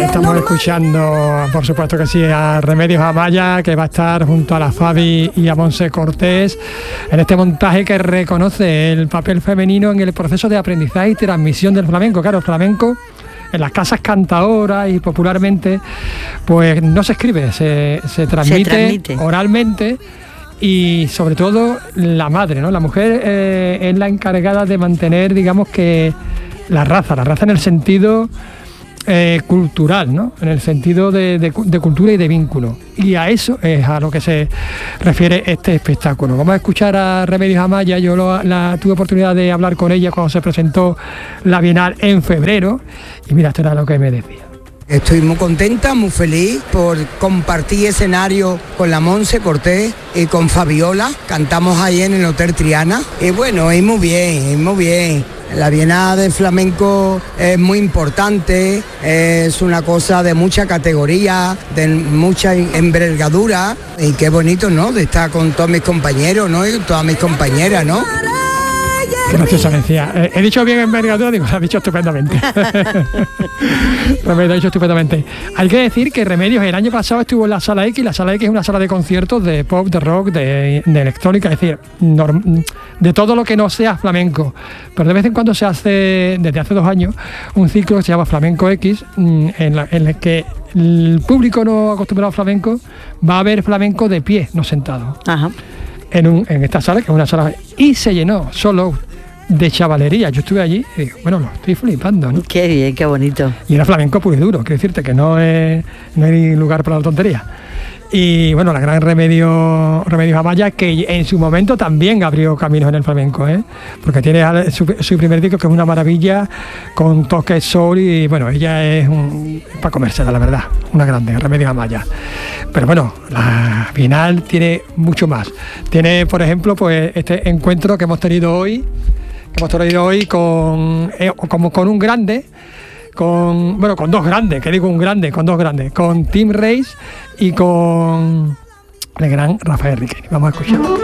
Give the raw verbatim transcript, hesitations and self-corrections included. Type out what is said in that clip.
Estamos escuchando, por supuesto que sí, a Remedios Amaya, que va a estar junto a la Fabi y a Montse Cortés en este montaje que reconoce el papel femenino en el proceso de aprendizaje y transmisión del flamenco. Claro, el flamenco en las casas cantadoras y popularmente, pues no se escribe, se, se, transmite, se transmite oralmente. Y sobre todo la madre, ¿no? La mujer eh, es la encargada de mantener, digamos que la raza, la raza en el sentido eh, cultural, ¿no? En el sentido de, de, de cultura y de vínculo. Y a eso es a lo que se refiere este espectáculo. Vamos a escuchar a Remedios Amaya. Yo lo, la, tuve oportunidad de hablar con ella cuando se presentó la Bienal en febrero. Y mira, esto era lo que me decía. Estoy muy contenta, muy feliz por compartir escenario con la Montse Cortés y con Fabiola. Cantamos ahí en el Hotel Triana. Y bueno, es muy bien, es muy bien. La Bienal de Flamenco es muy importante, es una cosa de mucha categoría, de mucha envergadura. Y qué bonito, ¿no?, de estar con todos mis compañeros, ¿no?, y todas mis compañeras, ¿no? Gracias, Alencia. Eh, he dicho bien envergadura, digo, lo has dicho estupendamente. Remedios lo ha dicho estupendamente. Hay que decir que Remedios el año pasado estuvo en la Sala X. La Sala X es una sala de conciertos de pop, de rock, de, de electrónica, es decir, norm, de todo lo que no sea flamenco. Pero de vez en cuando se hace, desde hace dos años, un ciclo que se llama Flamenco X, en, la, en el que el público no acostumbrado al flamenco va a ver flamenco de pie, no sentado. Ajá. En, un, en esta sala, que es una sala, y se llenó solo de chavalería. Yo estuve allí y digo, bueno, lo estoy flipando, ¿no? Qué bien, qué bonito. Y era flamenco puro y duro, quiero decirte que no, es, no hay lugar para la tontería. Y bueno, la gran Remedio, Remedios Amaya, que en su momento también abrió caminos en el flamenco, ¿eh? Porque tiene su, su primer disco, que es una maravilla, con toques soul, y bueno, ella es, un, es para comérsela, la verdad, una grande, Remedios Amaya. Pero bueno, la Bienal tiene mucho más. Tiene, por ejemplo, pues este encuentro que hemos tenido hoy, que hemos tenido hoy con, eh, como con un grande, con, bueno, con dos grandes, que digo un grande, con dos grandes, con Tim Reis y con el gran Rafael Riquelme. Vamos a escuchar.